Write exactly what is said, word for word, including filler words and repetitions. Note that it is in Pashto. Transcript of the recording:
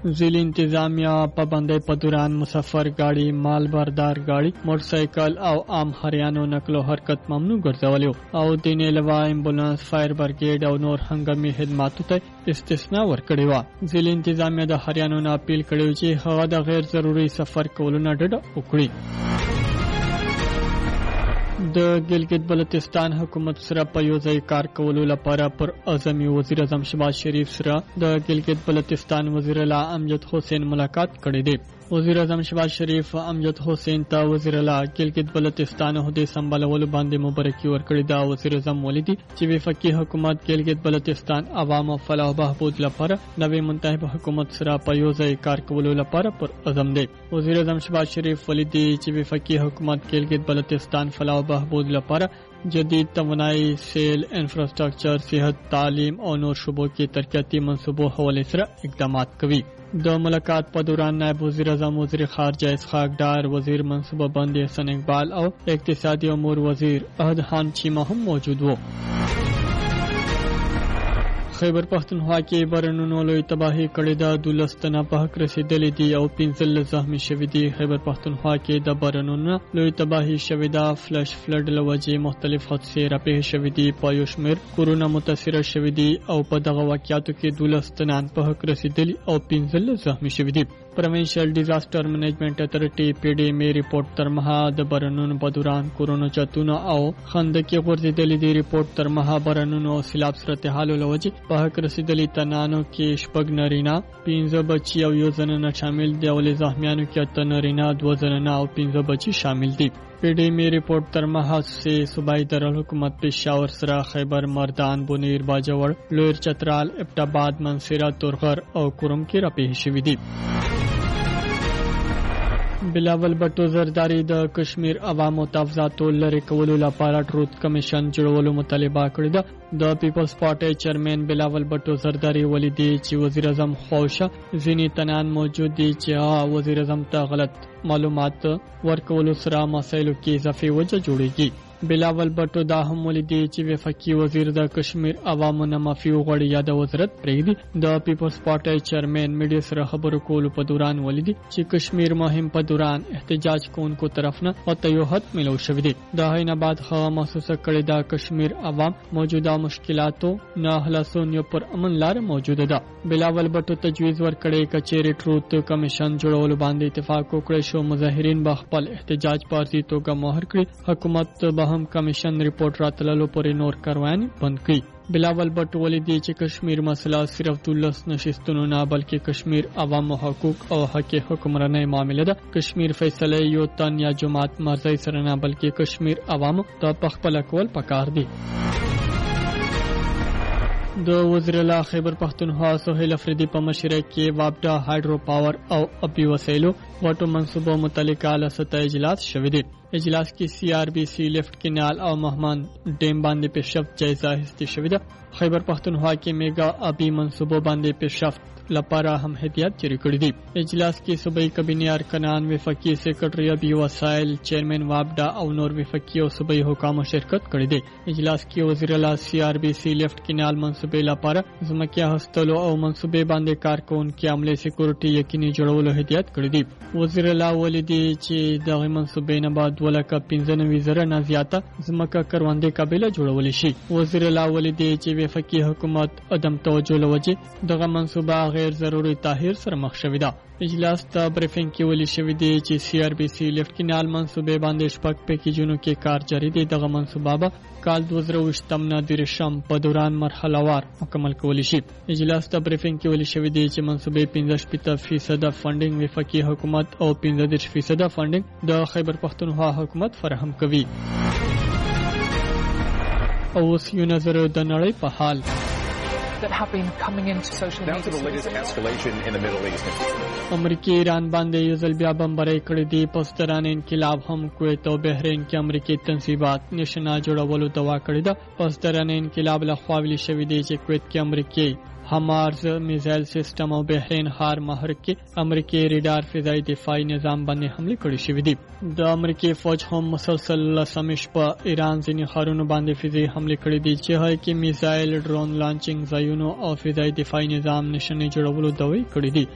ځيلي انتظامیه پابندۍ په دوران مسافر ګاډي، مال بردار ګاډي، موټرسایکل او عام هریانو نقل او حرکت ممنوع ګرځولي او د دې علاوه امبولانس، فایر برګیډ او نور هنګامي خدماتو ته استثناء ورکړې و. ځيلي انتظامیه د هریانو نه اپیل کړی چې هغه د غیر ضروري سفر کولو نه ډډه وکړي. د ګلګت بلتستان حکومت سره په یو ځای کار کولو لپاره پر اعظمي وزیر اعظم شهباز شریف سره د ګلګت بلتستان وزیر اعلی امجد حسین ملاقات کړی دی. وزیر اعظم شهباز شریف امجد حسین ته وزیر اعلی ګلګت بلتستان عہده سمبالولو باندې مبارکي ورکړې ده. وزیر اعظم ولیدي چې وفاقي حکومت ګلګت بلتستان عوام او فلاح او بهبود لپاره نوې منتخب حکومت سره په یو ځای کار کولو لپاره پر عزم دی. وزیر اعظم شهباز شریف ولیدي چې وفاقي حکومت ګلګت بلتستان فلاح او بهبود لپاره جدید توانائی، سیل، انفراسټرکچر، صحت، تعلیم او نور شعبو کې ترقیاتي منصوبو حواله سره اقدامات کوي. د ملاقات په دوران نائب وزیر اعظم، وزیر خارجه اسحاق ډار، وزیر منصوبه بندي حسن اقبال او اقتصادي امور وزیر احد خان چیمه هم موجود وو. خیبر پختونخوا کې بارانونو لوی تباہي کړې ده. دولس تنه په حق رسیدلې دي او پنځه زخمي شوي دي. خیبر پختونخوا کې د بارانونو لوی تباہي شوې ده. فلش فلډ له وجې مختلف حادثې راپېښې شوې دي. په یو شمېر کورونه متاثره شوي دي او په دغه واقعاتو کې دولس تنان په حق رسیدلي او پنځه زخمي شوي دي. پروینشل ډیزاستر منیجمنت اتھارټي پی ډي مې ریپورت تر مها د بارانونو په دوران کورونو چتونه او خندقې غورځېدلې دي. ریپورت تر مها بارانونو او سیلاب صورتحالو له وجې په حق رسیدلي تنانو کې شپږ نارینه، پنځه بچي او یو زنانه شامل دي او له زخمیانو کې اته نارینه، دوه زنانه او پنځه بچي شامل دي. پی ډي مې ریپورت تر مها سے صوبائی دارالحکومت پېښور سره خیبر، مردان، بونیر، باجوړ، لویر چترال، ابټاباد، منصیره، تورغر او کورم کې راپېښې شوي دي. بلاول بټو زرداری د کشمیر عوامو تفاوضاتو لرې کولو لپاره ټروت کمیشن جوړولو مطالبه کړې ده. د پیپلز پارټي چیرمن بلاول بټو زرداری ولیدي چې وزیر اعظم خوښه ځینې تنان موجود دي چې وزیر اعظم ته غلط معلومات ورکولو سره مسایلو کې اضافي وجه جوړیږي. بلاول بټو دا هم ولیدي چې وفاقي وزیر د کشمیر عوامو نه معافي وغواړي یا د وزارت پرېږدي. د پیپلز پارټي چیرمن میډیا سره خبرو کولو په دوران ولیدي چې کشمیر مهم په دوران احتجاج کوونکو طرف نه وتیوحت ملو شوی دی. دا هینا بعد هغه محسوسه کړی دا کشمیر عوام موجوده مشکلاتو نه خلاصون یو پر امن لار موجوده ده. بلاول بټو تجویز ورکړی کچېری ټروت کمیشن جوړولو باندې اتفاق وکړي شو مظاهرین به خپل احتجاج په ارزي توګه مهر کړي. حکومت به هم کمیشن ریپورت راتللو پورې نور کاروانی بند کړي. بلاول بټو ولیدي چې کشمیر مسله صرف دولس نشستونو نه بلکې کشمیر عوامو حقوق او حق حکمرانۍ معامله ده. کشمیر فیصله یو تن یا جماعت مرزي سره نه بلکې کشمیر عوامو ته پخپل کول پکار دي. د وزیر اعلی خیبر پختونخوا سهیل افریدي په مشرۍ کې وابډا هایډرو پاور او ابي وسایلو واټو منصوبو متعلق اعلی سطحي اجلاس شوی دی. اجلاس کې سی آر بي سي لیفت کینال او مهمان ډیم باندې پیشرفت جایزه اخیستل شوې ده. خیبر پختونخوا کې میگا ابي منصوبو باندې پیشرفت لپاره هم هدایت جاری کړی دي. اجلاس کې صوبایي کابینه ارکانان، وفاقي سیکرټري ابي وسایل، چیرمن وابډا او نور وفاقي او صوبایي حکام شرکت کړی دي. اجلاس کې وزیر اعلی سی آر بي سي لیفت کینال منصوبې لپاره ځمکې هستلو او منصوبې باندې کارکونکو عملي سکیورټي یقیني جوړولو هدایت کړی دي. وزیر اعلی ولیدي چې دغه منصوبې نه بعد ولکه پنځه نوي زره نه زیاته ځمکه کروندې قابلیت جوړول شي. وزیر اعلی ولیدي چې وفاقي حکومت عدم توجه لوجه دغه منصوبه غیر ضروري تاخير سره مخ شوې ده. اجلاس ته بریفینګ کې ویل شوی دی چې سی آر بي سي لیفت کینال منصوبې باندې شپږ پیکیجونو کې کار جاری دی. دغه منصوبه به کال دوه زره اووه نه د رشم په دوران مرحله وار مکمل کول شي. اجلاس ته بریفینګ کې ویل شوی دی چې منصوبې پنځه شپږ فیصد فنډینګ وفاقي حکومت او پنځه دېرش فیصد فنډینګ د خیبر پختونخوا حکومت فراهم کوي. او اوس یو نظر د نړۍ په حال that have been coming into social media. Now to the latest escalation in the Middle East. امریکای ایران باندې یو ځل بیا بمبارۍ کړې دي. پسدران انقلاب هم کویت او بحرین کې امریکای تنصیبات نشنا جوړولو دوا کړې ده. پسدران انقلاب له خوا ویل شوی دی چې کویت کې امریکای همارز میزایل سیستم او بحرین هار محرک کې امریکای ریډار فضایي دفاعي نظام باندې حمله کړې شوې دي. د امریکای فوج هم مسلسل لسمش په ایران ځینې ښارونو باندې فضایي حمله کړې دي چې هغه کې میزایل، ډرون لانچینګ ځایونو او فضایي دفاعي نظام نشنې جوړولو دوی کړې دي.